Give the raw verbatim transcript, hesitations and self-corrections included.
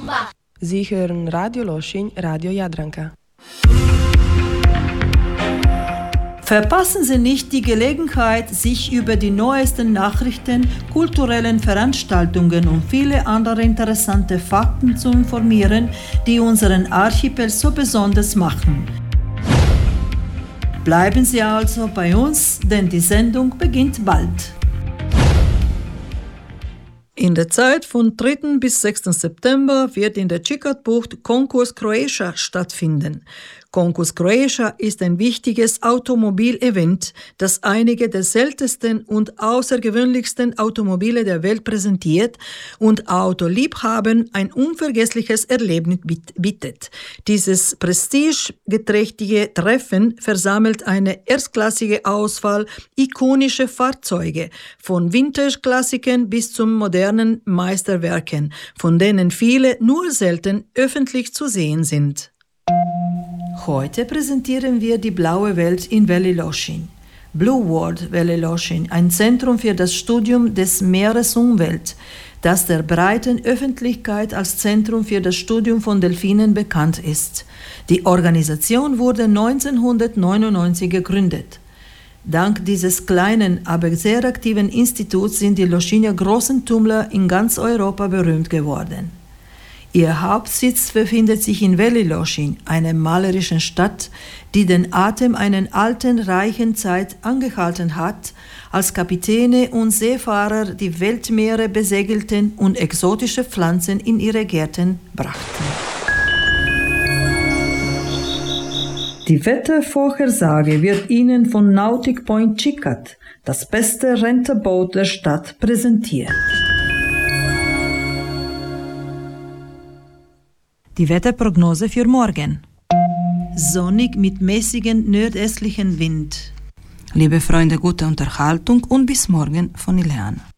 Rumba. Sie hören Radio Loschin, Radio Jadranka. Verpassen Sie nicht die Gelegenheit, sich über die neuesten Nachrichten, kulturellen Veranstaltungen und viele andere interessante Fakten zu informieren, die unseren Archipel so besonders machen. Bleiben Sie also bei uns, denn die Sendung beginnt bald. In der Zeit von dritten bis sechsten September wird in der Čikad-Bucht Konkurs Croatia stattfinden. Konkurs Croatia ist ein wichtiges Automobilevent, das einige der seltensten und außergewöhnlichsten Automobile der Welt präsentiert und Autoliebhabern ein unvergessliches Erlebnis bietet. Dieses prestigeträchtige Treffen versammelt eine erstklassige Auswahl ikonischer Fahrzeuge, von Vintage-Klassikern bis zum modernen Meisterwerken, von denen viele nur selten öffentlich zu sehen sind. Heute präsentieren wir die blaue Welt in Veli Lošinj. Blue World Veli Lošinj, ein Zentrum für das Studium des Meeresumwelt, das der breiten Öffentlichkeit als Zentrum für das Studium von Delfinen bekannt ist. Die Organisation wurde neunzehnhundertneunundneunzig gegründet. Dank dieses kleinen, aber sehr aktiven Instituts sind die Lošinjer großen Tummler in ganz Europa berühmt geworden. Ihr Hauptsitz befindet sich in Veli Lošinj, einer malerischen Stadt, die den Atem einer alten, reichen Zeit angehalten hat, als Kapitäne und Seefahrer die Weltmeere besegelten und exotische Pflanzen in ihre Gärten brachten. Die Wettervorhersage wird Ihnen von Nautic Point Čikad, das beste Renterboot der Stadt, präsentiert. Die Wetterprognose für morgen. Sonnig mit mäßigem nordöstlichen Wind. Liebe Freunde, gute Unterhaltung und bis morgen von Ileana.